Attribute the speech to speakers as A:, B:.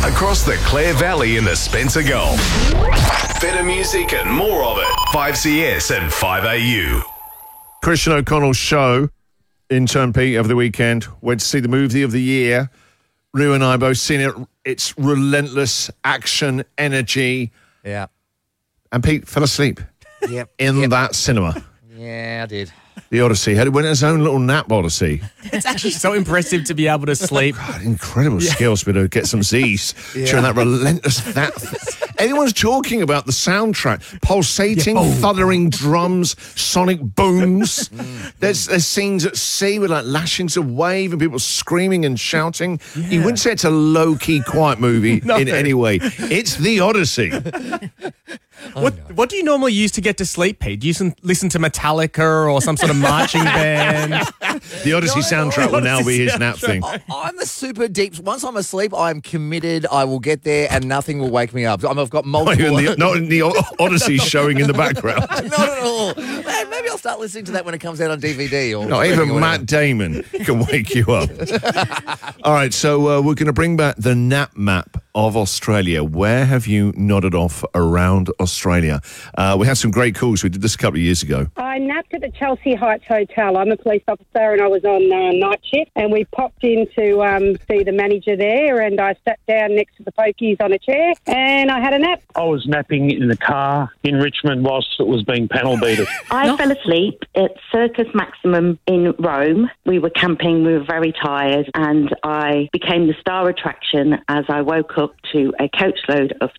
A: across the Clare Valley in the Spencer Gulf. Better music and more of it. 5CS and 5AU.
B: Christian O'Connell's show, Intern Pete, over the weekend. Went to see the movie of the year. Rue and I both seen it. It's relentless action, energy.
C: Yeah.
B: And Pete fell asleep in that cinema.
C: Yeah, I did.
B: The Odyssey. Went in his own little nap Odyssey.
D: It's actually so impressive to be able to sleep.
B: God, incredible skills to be able to get some Z's during that relentless... Everyone's talking about the soundtrack. Pulsating, thundering drums, sonic booms. There's scenes at sea with like lashings of wave and people screaming and shouting. You wouldn't say it's a low-key quiet movie in any way. It's The Odyssey.
D: What do you normally use to get to sleep, Pete? Do you listen to Metallica or some sort of marching band?
B: The Odyssey soundtrack will now be his nap thing.
C: I'm a super deep... Once I'm asleep, I'm committed. I will get there and nothing will wake me up. I've got multiple...
B: Not in the Odyssey showing in the background.
C: Not at all. Man, maybe I'll start listening to that when it comes out on DVD. Or
B: not even Matt Damon can wake you up. All right, so we're going to bring back the nap map of Australia. Where have you nodded off around Australia? We had some great calls. We did this a couple of years ago.
E: I napped at the Chelsea Heights Hotel. I'm a police officer and I was on night shift, and we popped in to see the manager there, and I sat down next to the pokies on a chair and I had a nap.
F: I was napping in the car in Richmond whilst it was being panel beated.
G: I fell asleep at Circus Maximum in Rome. We were camping, we were very tired, and I became the star attraction as I woke up to a coachload of